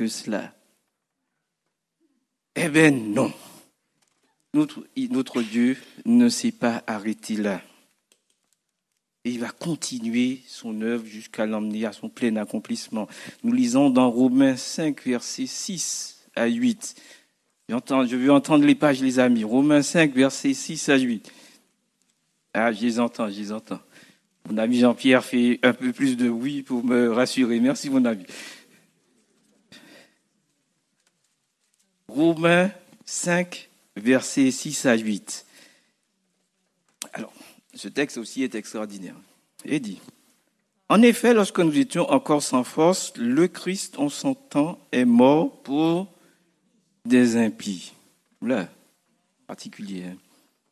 que cela. Eh bien non. Notre Dieu ne s'est pas arrêté là. Et il va continuer son œuvre jusqu'à l'emmener à son plein accomplissement. Nous lisons dans Romains 5, versets 6 à 8. Je veux entendre les pages, les amis. Romains 5, versets 6 à 8. Ah, je les entends. Mon ami Jean-Pierre fait un peu plus de oui pour me rassurer. Merci, mon ami. Romains 5, versets 6 à 8. Alors, ce texte aussi est extraordinaire. Il dit, en effet, lorsque nous étions encore sans force, le Christ, en son temps, est mort pour des impies. Là, particulier. Hein?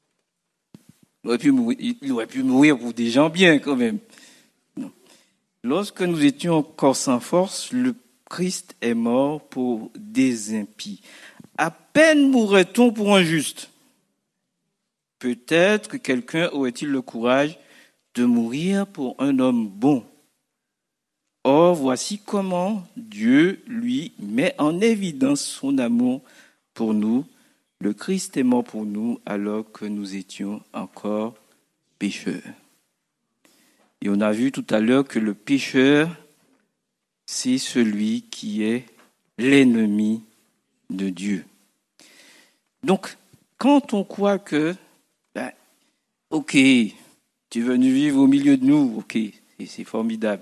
Il aurait pu mourir pour des gens bien quand même. Non. Lorsque nous étions encore sans force, le Christ est mort pour des impies. À peine mourrait-on pour un juste. Peut-être que quelqu'un aurait-il le courage de mourir pour un homme bon. Or, voici comment Dieu, lui, met en évidence son amour pour nous. Le Christ est mort pour nous alors que nous étions encore pécheurs. Et on a vu tout à l'heure que le pécheur, c'est celui qui est l'ennemi de Dieu. Donc, quand on croit que, ok, tu es venu vivre au milieu de nous, ok, et c'est formidable.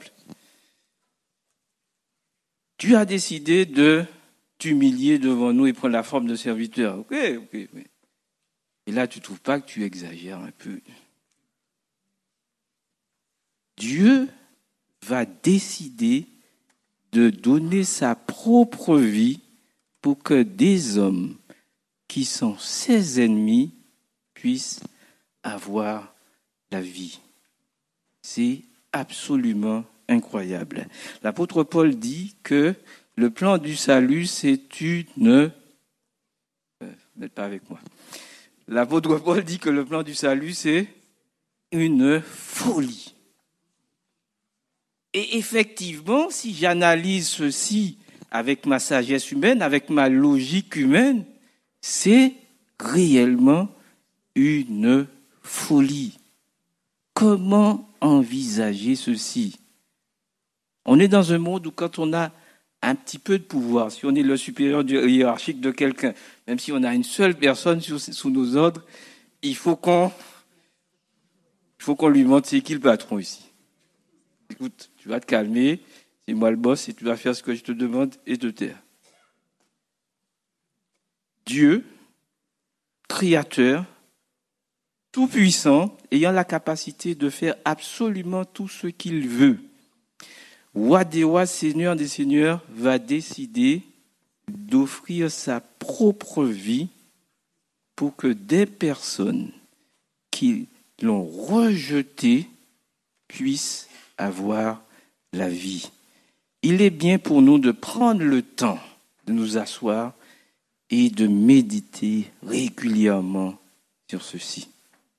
Tu as décidé de t'humilier devant nous et prendre la forme de serviteur. Ok. Et là, tu ne trouves pas que tu exagères un peu? Dieu va décider de donner sa propre vie pour que des hommes qui sont ses ennemis puissent avoir la vie. C'est absolument incroyable. L'apôtre Paul dit que le plan du salut, c'est une... Vous n'êtes pas avec moi. L'apôtre Paul dit que le plan du salut, c'est une folie. Et effectivement, si j'analyse ceci avec ma sagesse humaine, avec ma logique humaine, c'est réellement une folie. Comment envisager ceci? On est dans un monde où quand on a un petit peu de pouvoir, si on est le supérieur hiérarchique de quelqu'un, même si on a une seule personne sous nos ordres, il faut qu'on lui montre c'est qui le patron ici. Écoute, tu vas te calmer, c'est moi le boss et tu vas faire ce que je te demande et te taire. Dieu, créateur, tout-puissant, ayant la capacité de faire absolument tout ce qu'il veut. Roi des rois, Seigneur des seigneurs, va décider d'offrir sa propre vie pour que des personnes qui l'ont rejeté puissent avoir la vie. Il est bien pour nous de prendre le temps de nous asseoir et de méditer régulièrement sur ceci.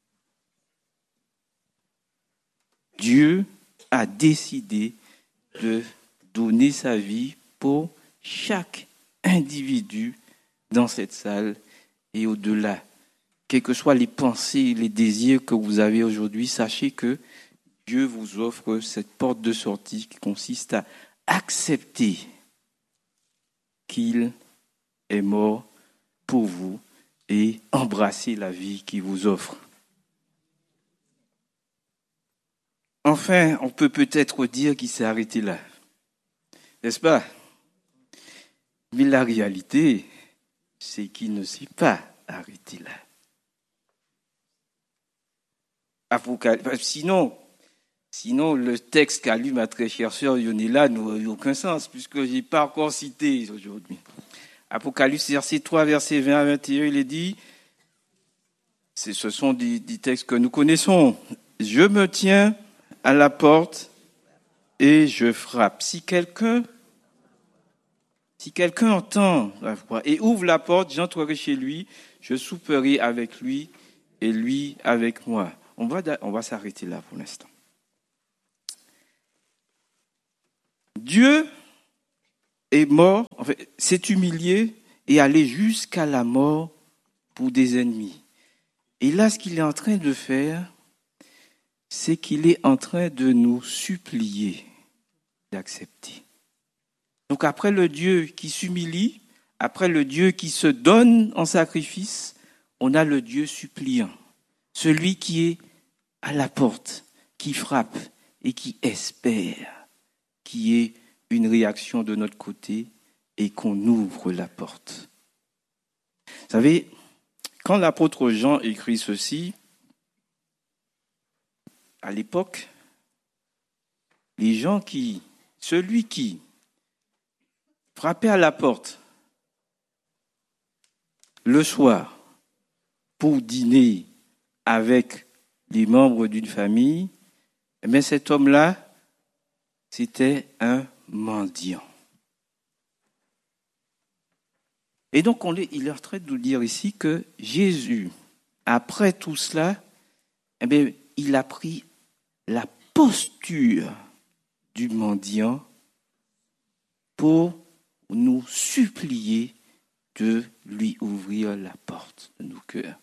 Dieu a décidé de donner sa vie pour chaque individu dans cette salle et au-delà. Quelles que soient les pensées, les désirs que vous avez aujourd'hui, sachez que Dieu vous offre cette porte de sortie qui consiste à accepter qu'il est mort pour vous et embrasser la vie qu'il vous offre. Enfin, on peut peut-être dire qu'il s'est arrêté là. N'est-ce pas? Mais la réalité, c'est qu'il ne s'est pas arrêté là. Sinon, le texte qu'a lu ma très chère sœur Yonela n'aurait aucun sens, puisque je n'ai pas encore cité aujourd'hui. Apocalypse, verset 3, verset 20 à 21, il est dit, ce sont des textes que nous connaissons. Je me tiens à la porte et je frappe. Si quelqu'un entend la voix et ouvre la porte, j'entrerai chez lui, je souperai avec lui et lui avec moi. On va s'arrêter là pour l'instant. Dieu est mort, en fait, s'est humilié et allé jusqu'à la mort pour des ennemis. Et là, ce qu'il est en train de faire, c'est qu'il est en train de nous supplier d'accepter. Donc après le Dieu qui s'humilie, après le Dieu qui se donne en sacrifice, on a le Dieu suppliant, celui qui est à la porte, qui frappe et qui espère qu'il y ait une réaction de notre côté et qu'on ouvre la porte. Vous savez, quand l'apôtre Jean écrit ceci, à l'époque, celui qui frappait à la porte le soir pour dîner avec les membres d'une famille, mais cet homme-là, c'était un mendiant. Et donc, il est en train de nous dire ici que Jésus, après tout cela, il a pris la posture du mendiant pour nous supplier de lui ouvrir la porte de nos cœurs.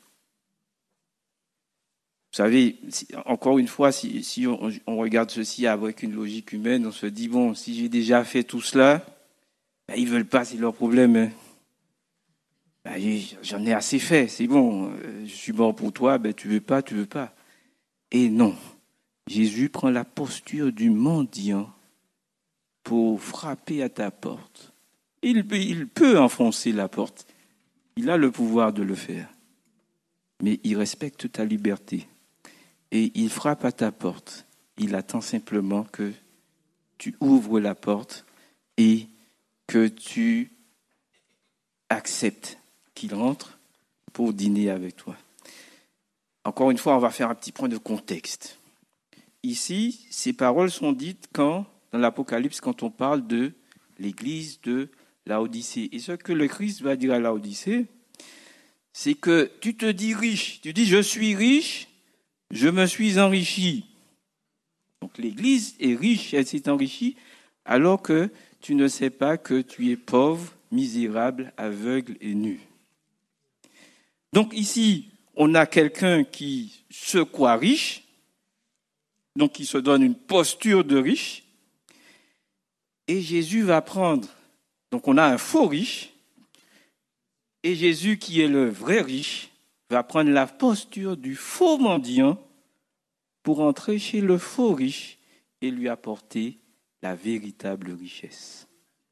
Vous savez, encore une fois, si on regarde ceci avec une logique humaine, on se dit, bon, si j'ai déjà fait tout cela, ils ne veulent pas, c'est leur problème. J'en ai assez fait, c'est bon, je suis mort pour toi, tu veux pas. Et non, Jésus prend la posture du mendiant pour frapper à ta porte. Il peut enfoncer la porte, il a le pouvoir de le faire, mais il respecte ta liberté. Et il frappe à ta porte. Il attend simplement que tu ouvres la porte et que tu acceptes qu'il rentre pour dîner avec toi. Encore une fois, on va faire un petit point de contexte. Ici, ces paroles sont dites dans l'Apocalypse, quand on parle de l'église de Laodicée. Et ce que le Christ va dire à Laodicée, c'est que tu te dis riche. Tu dis, je suis riche, je me suis enrichi. Donc l'église est riche, elle s'est enrichie, alors que tu ne sais pas que tu es pauvre, misérable, aveugle et nu. Donc ici, on a quelqu'un qui se croit riche, donc qui se donne une posture de riche, et Jésus va prendre, donc on a un faux riche, et Jésus qui est le vrai riche, va prendre la posture du faux mendiant pour entrer chez le faux riche et lui apporter la véritable richesse.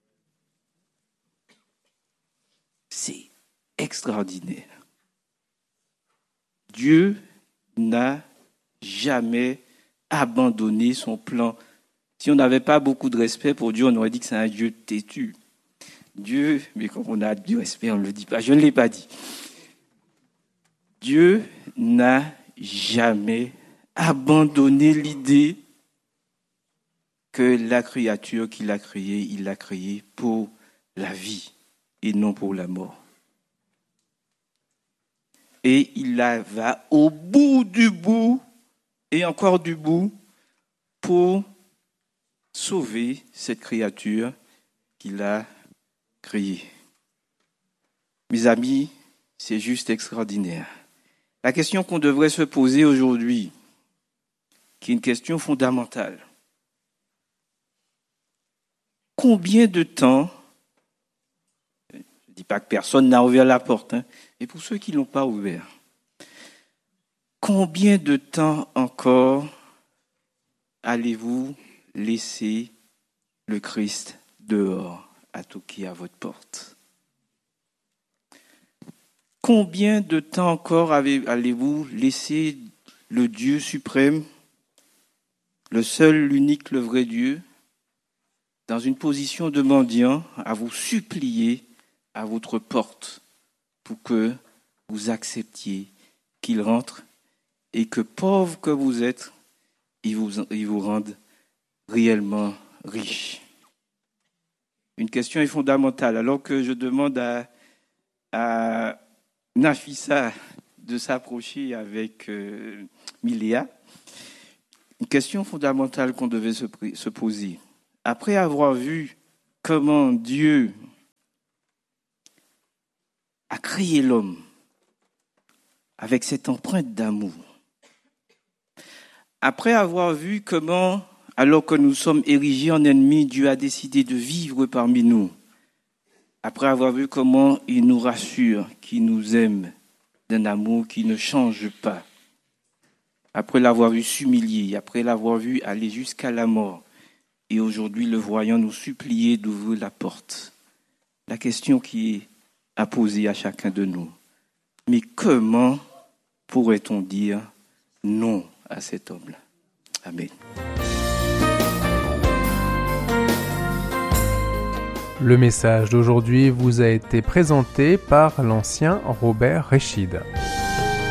C'est extraordinaire. Dieu n'a jamais abandonné son plan. Si on n'avait pas beaucoup de respect pour Dieu, on aurait dit que c'est un Dieu têtu. Dieu, mais comme on a du respect, on ne le dit pas. Je ne l'ai pas dit. Dieu n'a jamais abandonné l'idée que la créature qu'il a créée, il l'a créée pour la vie et non pour la mort. Et il va au bout du bout et encore du bout pour sauver cette créature qu'il a créée. Mes amis, c'est juste extraordinaire. La question qu'on devrait se poser aujourd'hui, qui est une question fondamentale. Combien de temps, je ne dis pas que personne n'a ouvert la porte, et pour ceux qui ne l'ont pas ouvert, combien de temps encore allez-vous laisser le Christ dehors à toquer à votre porte? Combien de temps encore allez-vous laisser le Dieu suprême, le seul, l'unique, le vrai Dieu, dans une position de mendiant, à vous supplier à votre porte pour que vous acceptiez qu'il rentre et que, pauvre que vous êtes, il vous rende réellement riche? Une question est fondamentale. Alors que je demande à Nafissa de s'approcher avec Miléa, une question fondamentale qu'on devait se poser. Après avoir vu comment Dieu a créé l'homme avec cette empreinte d'amour. Après avoir vu comment, alors que nous sommes érigés en ennemis, Dieu a décidé de vivre parmi nous. Après avoir vu comment il nous rassure, qu'il nous aime d'un amour qui ne change pas. Après l'avoir vu s'humilier, après l'avoir vu aller jusqu'à la mort, et aujourd'hui le voyant nous supplier d'ouvrir la porte. La question qui est à poser à chacun de nous. Mais comment pourrait-on dire non à cet homme-là? Amen. Le message d'aujourd'hui vous a été présenté par l'ancien Robert Réchid.